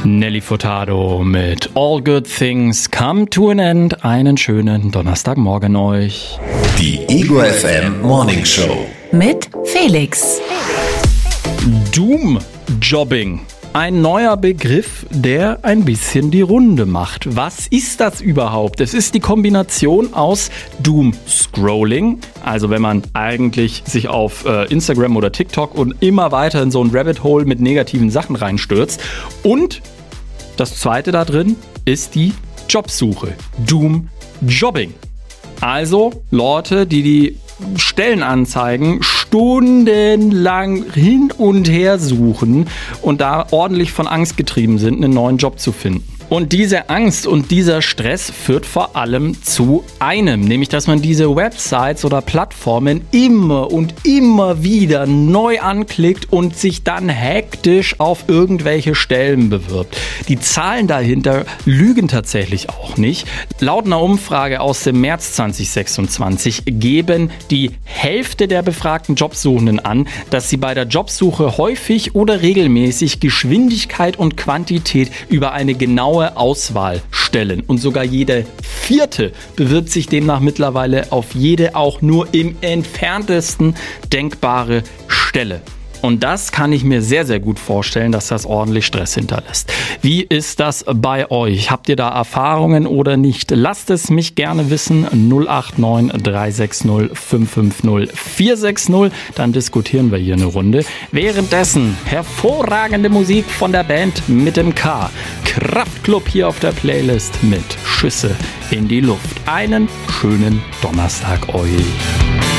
Nelly Furtado mit All Good Things Come to an End. Einen schönen Donnerstagmorgen euch. Die Ego FM Morning Show. Mit Felix. Doom-Jobbing. Ein neuer Begriff, der ein bisschen die Runde macht. Was ist das überhaupt? Es ist die Kombination aus Doom-Scrolling, also wenn man eigentlich sich auf Instagram oder TikTok und immer weiter in so ein Rabbit Hole mit negativen Sachen reinstürzt. Und das zweite da drin ist die Jobsuche. Doom-Jobbing. Also Leute, die Stellenanzeigen stundenlang hin und her suchen und da ordentlich von Angst getrieben sind, einen neuen Job zu finden. Und diese Angst und dieser Stress führt vor allem zu einem, nämlich dass man diese Websites oder Plattformen immer und immer wieder neu anklickt und sich dann hektisch auf irgendwelche Stellen bewirbt. Die Zahlen dahinter lügen tatsächlich auch nicht. Laut einer Umfrage aus dem März 2026 geben die Hälfte der befragten Jobsuchenden an, dass sie bei der Jobsuche häufig oder regelmäßig Geschwindigkeit und Quantität über eine genaue Auswahl stellen. Und sogar jede vierte bewirbt sich demnach mittlerweile auf jede auch nur im entferntesten denkbare Stelle. Und das kann ich mir sehr, sehr gut vorstellen, dass das ordentlich Stress hinterlässt. Wie ist das bei euch? Habt ihr da Erfahrungen oder nicht? Lasst es mich gerne wissen. 089 360 550 460. Dann diskutieren wir hier eine Runde. Währenddessen hervorragende Musik von der Band mit dem K. Kraftklub hier auf der Playlist mit Schüsse in die Luft. Einen schönen Donnerstag euch.